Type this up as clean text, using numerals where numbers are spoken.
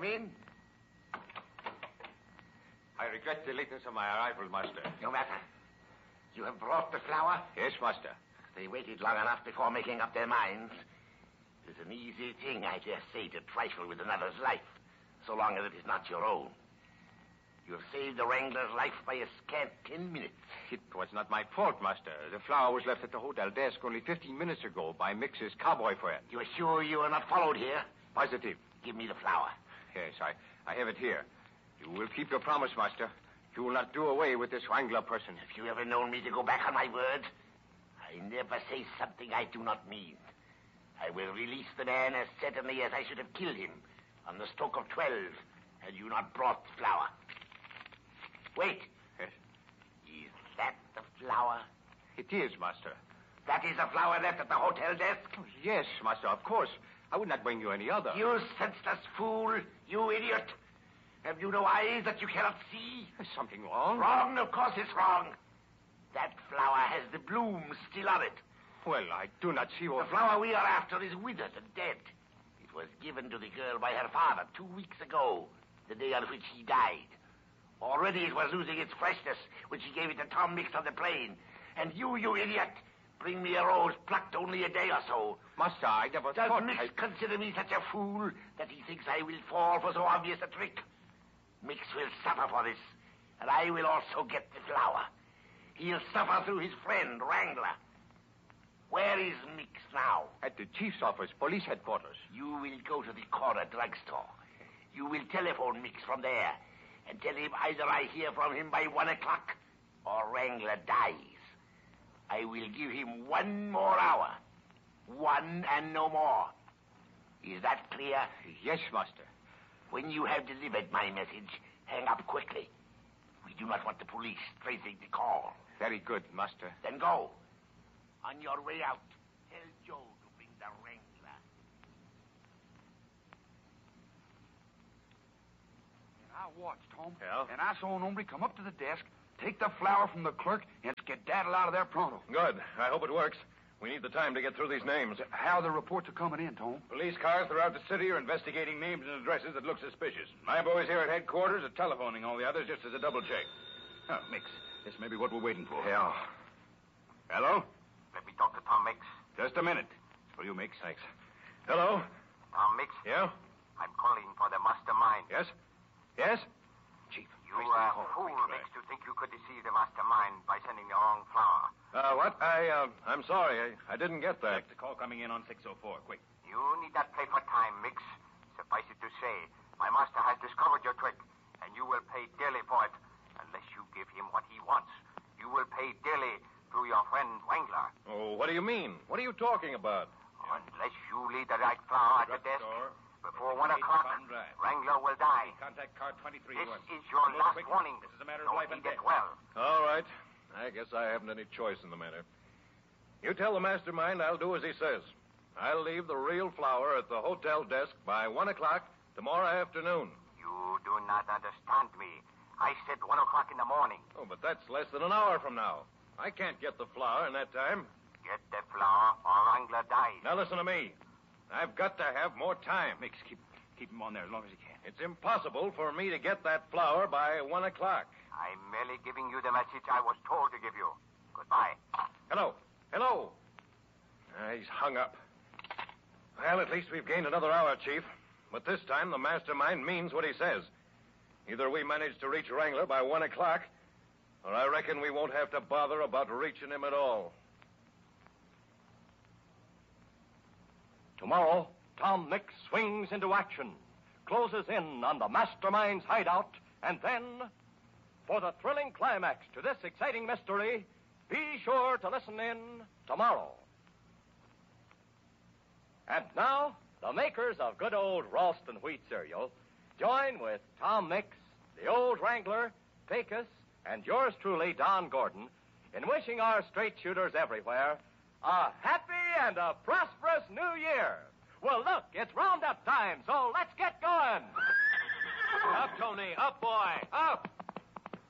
Come in. I regret the lateness of my arrival, master. No matter. You have brought the flower? Yes, master. They waited long enough before making up their minds. It's an easy thing, I dare say, to trifle with another's life, so long as it is not your own. You have saved the Wrangler's life by a scant 10 minutes. It was not my fault, master. The flower was left at the hotel desk only 15 minutes ago by Mix's cowboy friend. You are sure you are not followed here? Positive. Give me the flower. Yes, I have it here. You will keep your promise, master. You will not do away with this Wrangler person. Have you ever known me to go back on my word? I never say something I do not mean. I will release the man as certainly as I should have killed him on the stroke of 12 had you not brought the flower. Wait. Yes? Is that the flower? It is, master. That is the flower left at the hotel desk? Oh, yes, master, of course. I would not bring you any other. You senseless fool. You idiot. Have you no eyes that you cannot see? Is something wrong? Wrong, of course it's wrong. That flower has the bloom still on it. Well, I do not see what... The flower we are after is withered and dead. It was given to the girl by her father 2 weeks ago, the day on which he died. Already it was losing its freshness when she gave it to Tom Mix on the plane. And you idiot, bring me a rose plucked only a day or so. Master, I never Does thought... Mix consider me such a fool that he thinks I will fall for so obvious a trick? Mix will suffer for this, and I will also get the flower. He'll suffer through his friend, Wrangler. Where is Mix now? At the chief's office, police headquarters. You will go to the corner drugstore. You will telephone Mix from there and tell him either I hear from him by 1 o'clock or Wrangler dies. I will give him 1 more hour. 1 and no more. Is that clear? Yes, master. When you have delivered my message, hang up quickly. We do not want the police tracing the call. Very good, master. Then go. On your way out, tell Joe to bring the Wrangler. And I watched, Tom. Yeah? And I saw an hombre come up to the desk, take the flower from the clerk, and skedaddle out of there pronto. Good. I hope it works. We need the time to get through these names. How the reports are coming in, Tom? Police cars throughout the city are investigating names and addresses that look suspicious. My boys here at headquarters are telephoning all the others just as a double check. Oh, Mix, this may be what we're waiting for. Yeah. Hello? Let me talk to Tom Mix. Just a minute. It's for you, Mix. Thanks. Hello? Tom Mix? Yeah? I'm calling for the mastermind. Yes? Yes? Chief. You are a fool, Mix, to think you could deceive the mastermind by sending the wrong flower. What? I'm sorry. I didn't get that. Check the call coming in on 604. Quick. You need not play for time, Mix. Suffice it to say, my master has discovered your trick, and you will pay dearly for it. Unless you give him what he wants, you will pay dearly through your friend Wrangler. Oh, what do you mean? What are you talking about? Unless you leave the right flower at the desk, before 1 o'clock, Wrangler will die. Contact car 23. This is your last warning. This is a matter of Don't life and heed death. it well. All right. I guess I haven't any choice in the matter. You tell the mastermind I'll do as he says. I'll leave the real flower at the hotel desk by 1 o'clock tomorrow afternoon. You do not understand me. I said 1 o'clock in the morning. Oh, but that's less than an hour from now. I can't get the flower in that time. Get the flower or Wrangler dies. Now listen to me. I've got to have more time. Mix, keep him on there as long as he can. It's impossible for me to get that flower by 1 o'clock. I'm merely giving you the message I was told to give you. Goodbye. Hello. He's hung up. Well, at least we've gained another hour, Chief. But this time the mastermind means what he says. Either we manage to reach Wrangler by 1 o'clock, or I reckon we won't have to bother about reaching him at all. Tomorrow, Tom Mix swings into action, closes in on the mastermind's hideout, and then, for the thrilling climax to this exciting mystery, be sure to listen in tomorrow. And now, the makers of good old Ralston wheat cereal join with Tom Mix, the old Wrangler, Pecos, and yours truly, Don Gordon, in wishing our straight shooters everywhere a happy and a prosperous new year. Well, look, it's roundup time, so let's get going. Up, Tony. Up, boy. Up.